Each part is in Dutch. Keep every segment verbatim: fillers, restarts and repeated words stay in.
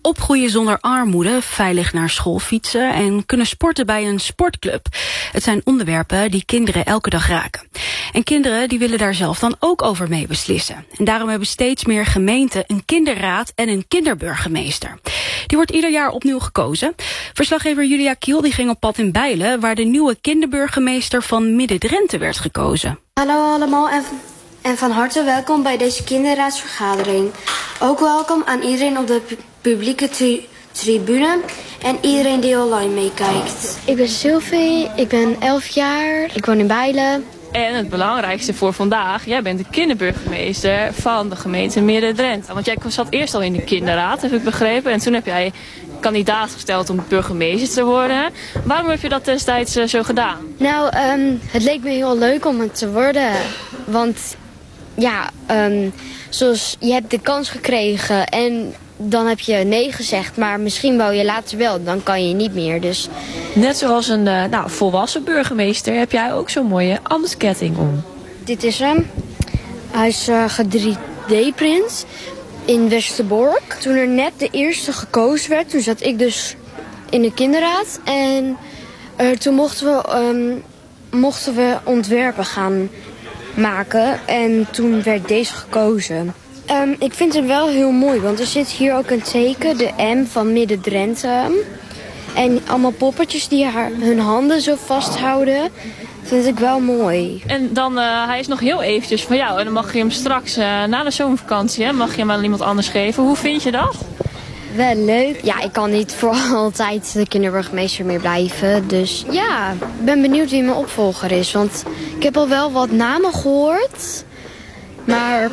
opgroeien zonder armoede, veilig naar school fietsen en kunnen sporten bij een sportclub. Het zijn onderwerpen die kinderen elke dag raken. En kinderen die willen daar zelf dan ook over mee beslissen. En daarom hebben steeds meer gemeenten een kinderraad en een kinderburgemeester. Die wordt ieder jaar opnieuw gekozen. Verslaggever Julia Kiel die ging op pad in Bijlen, waar de nieuwe kinderburgemeester van Midden-Drenthe werd gekozen. Hallo allemaal en, en van harte welkom bij deze kinderraadsvergadering. Ook welkom aan iedereen op de pu publieke tri tribune en iedereen die online meekijkt. Ik ben Sylvie, ik ben elf jaar, ik woon in Bijlen. En het belangrijkste voor vandaag, jij bent de kinderburgemeester van de gemeente Midden-Drenthe. Want jij zat eerst al in de kinderraad, heb ik begrepen. En toen heb jij kandidaat gesteld om burgemeester te worden. Waarom heb je dat destijds uh, zo gedaan? Nou, um, het leek me heel leuk om het te worden. Want ja, um, zoals je hebt de kans gekregen en dan heb je nee gezegd. Maar misschien wou je later wel, dan kan je niet meer. Dus net zoals een uh, nou, volwassen burgemeester heb jij ook zo'n mooie ambtsketting om. Dit is hem. Hij is uh, drie D print in Westerbork. Toen er net de eerste gekozen werd, toen zat ik dus in de kinderraad. En uh, toen mochten we, um, mochten we ontwerpen gaan maken. En toen werd deze gekozen. Um, ik vind het wel heel mooi, want er zit hier ook een teken, de M van Midden-Drenthe. En allemaal poppetjes die haar, hun handen zo vasthouden. Vind ik wel mooi. En dan, uh, hij is nog heel eventjes van jou. En dan mag je hem straks, uh, na de zomervakantie, hè, mag je hem aan iemand anders geven. Hoe vind je dat? Wel leuk. Ja, ik kan niet voor altijd de kinderburgemeester meer blijven. Dus ja, ik ben benieuwd wie mijn opvolger is. Want ik heb al wel wat namen gehoord. Maar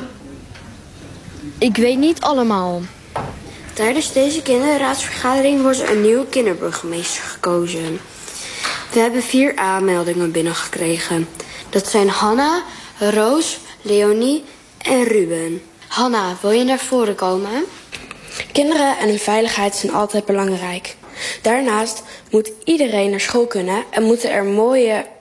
ik weet niet allemaal. Tijdens deze kinderraadsvergadering wordt een nieuwe kinderburgemeester gekozen. We hebben vier aanmeldingen binnengekregen. Dat zijn Hanna, Roos, Leonie en Ruben. Hanna, wil je naar voren komen? Kinderen en hun veiligheid zijn altijd belangrijk. Daarnaast moet iedereen naar school kunnen en moeten er mooie